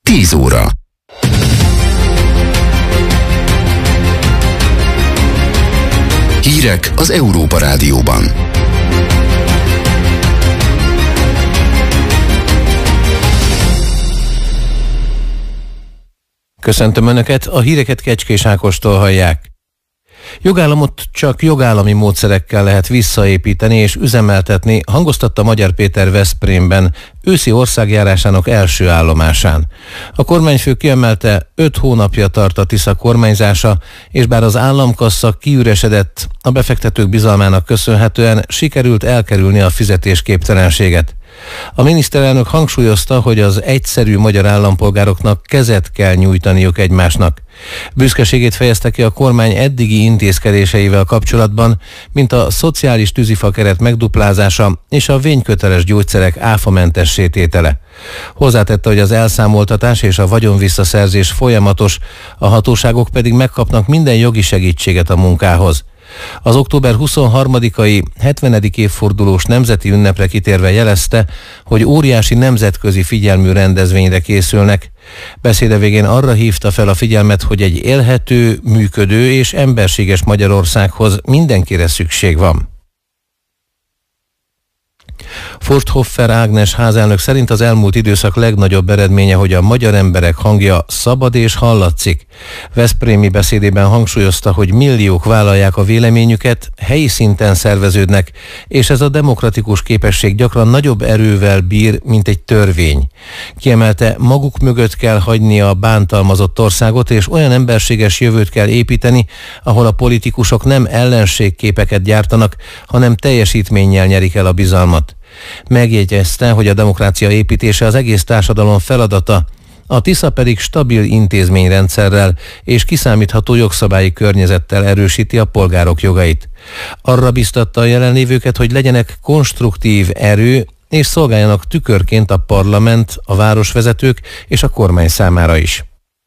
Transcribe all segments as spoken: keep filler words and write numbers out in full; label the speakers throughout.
Speaker 1: tíz óra. Hírek az Európa Rádióban.
Speaker 2: Köszöntöm Önöket, a híreket Kecskés Ákostól hallják. Jogállamot csak jogállami módszerekkel lehet visszaépíteni és üzemeltetni, hangoztatta Magyar Péter Veszprémben, őszi országjárásának első állomásán. A kormányfő kiemelte, öt hónapja tart a Tisza kormányzása, és bár az államkassa kiüresedett, a befektetők bizalmának köszönhetően sikerült elkerülni a fizetésképtelenséget. A miniszterelnök hangsúlyozta, hogy az egyszerű magyar állampolgároknak kezet kell nyújtaniuk egymásnak. Büszkeségét fejezte ki a kormány eddigi intézkedéseivel kapcsolatban, mint a szociális tűzifakeret megduplázása és a vényköteles gyógyszerek áfamentessé tétele. Hozzátette, hogy az elszámoltatás és a vagyonvisszaszerzés folyamatos, a hatóságok pedig megkapnak minden jogi segítséget a munkához. Az október huszonharmadikai hetvenedik évfordulós nemzeti ünnepre kitérve jelezte, hogy óriási nemzetközi figyelmű rendezvényre készülnek. Beszéde végén arra hívta fel a figyelmet, hogy egy élhető, működő és emberséges Magyarországhoz mindenkire szükség van. Forsthoffer Ágnes házelnök szerint az elmúlt időszak legnagyobb eredménye, hogy a magyar emberek hangja szabad és hallatszik. Veszprémi beszédében hangsúlyozta, hogy milliók vállalják a véleményüket, helyi szinten szerveződnek, és ez a demokratikus képesség gyakran nagyobb erővel bír, mint egy törvény. Kiemelte, maguk mögött kell hagyni a bántalmazott országot, és olyan emberséges jövőt kell építeni, ahol a politikusok nem ellenségképeket gyártanak, hanem teljesítménnyel nyerik el a bizalmat. Megjegyezte, hogy a demokrácia építése az egész társadalom feladata, a Tisza pedig stabil intézményrendszerrel és kiszámítható jogszabályi környezettel erősíti a polgárok jogait. Arra biztatta a jelenlévőket, hogy legyenek konstruktív erő, és szolgáljanak tükörként a parlament, a városvezetők és a kormány számára is.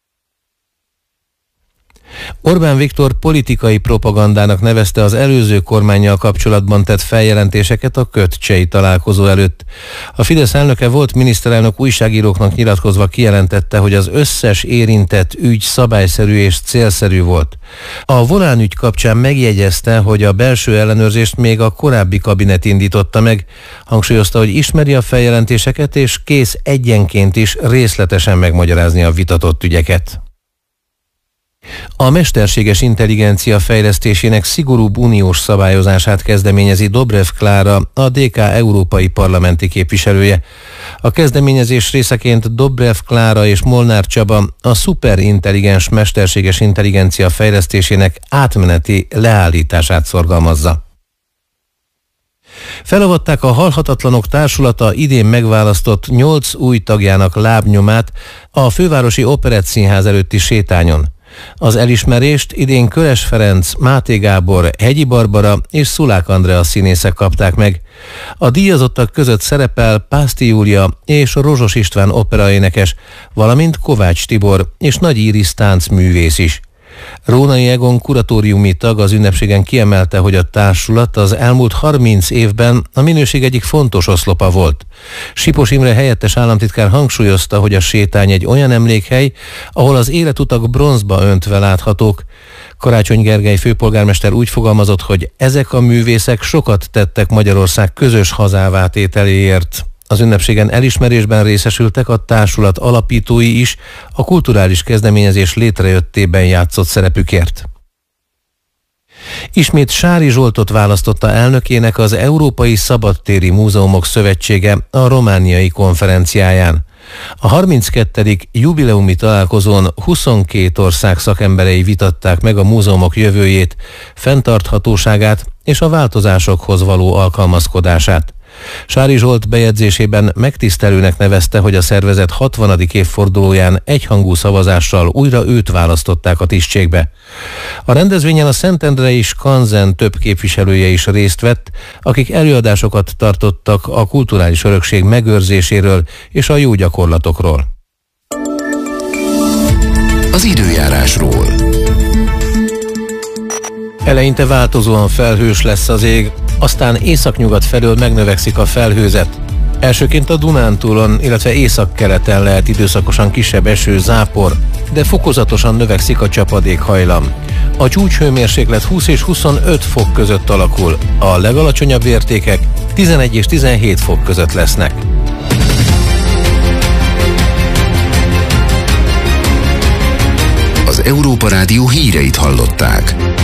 Speaker 2: Orbán Viktor politikai propagandának nevezte az előző kormánnyal kapcsolatban tett feljelentéseket a kötcsei találkozó előtt. A Fidesz elnöke volt miniszterelnök újságíróknak nyilatkozva kijelentette, hogy az összes érintett ügy szabályszerű és célszerű volt. A Volán ügy kapcsán megjegyezte, hogy a belső ellenőrzést még a korábbi kabinet indította meg. Hangsúlyozta, hogy ismeri a feljelentéseket és kész egyenként is részletesen megmagyarázni a vitatott ügyeket. A mesterséges intelligencia fejlesztésének szigorúbb uniós szabályozását kezdeményezi Dobrev Klára, a dé ká európai parlamenti képviselője. A kezdeményezés részeként Dobrev Klára és Molnár Csaba a szuperintelligens mesterséges intelligencia fejlesztésének átmeneti leállítását szorgalmazza. Felavatták a Halhatatlanok Társulata idén megválasztott nyolc új tagjának lábnyomát a fővárosi Operettszínház előtti sétányon. Az elismerést idén Köres Ferenc, Máté Gábor, Hegyi Barbara és Szulák Andrea színészek kapták meg. A díjazottak között szerepel Pászti Júlia és Rozsos István operaénekes, valamint Kovács Tibor és Nagy Íris táncművész is. Rónai Egon kuratóriumi tag az ünnepségen kiemelte, hogy a társulat az elmúlt harminc évben a minőség egyik fontos oszlopa volt. Sipos Imre helyettes államtitkár hangsúlyozta, hogy a sétány egy olyan emlékhely, ahol az életutak bronzba öntve láthatók. Karácsony Gergely főpolgármester úgy fogalmazott, hogy ezek a művészek sokat tettek Magyarország közös hazává tételéért. Az ünnepségen elismerésben részesültek a társulat alapítói is a kulturális kezdeményezés létrejöttében játszott szerepükért. Ismét Sári Zsoltot választotta elnökének az Európai Szabadtéri Múzeumok Szövetsége a romániai konferenciáján. A harminckettedik jubileumi találkozón huszonkét ország szakemberei vitatták meg a múzeumok jövőjét, fenntarthatóságát és a változásokhoz való alkalmazkodását. Sári Zsolt bejegyzésében megtisztelőnek nevezte, hogy a szervezet hatvanadik évfordulóján egyhangú szavazással újra őt választották a tisztségbe. A rendezvényen a Szentendrei Skanzen több képviselője is részt vett, akik előadásokat tartottak a kulturális örökség megőrzéséről és a jó gyakorlatokról.
Speaker 1: Az időjárásról.
Speaker 2: Eleinte változóan felhős lesz az ég, aztán északnyugat felől megnövekszik a felhőzet. Elsőként a Dunántúlon, illetve északkeleten lehet időszakosan kisebb eső, zápor, de fokozatosan növekszik a csapadékhajlam. A csúcshőmérséklet húsz és huszonöt fok között alakul, a legalacsonyabb értékek tizenegy és tizenhét fok között lesznek.
Speaker 1: Az Európa Rádió híreit hallották.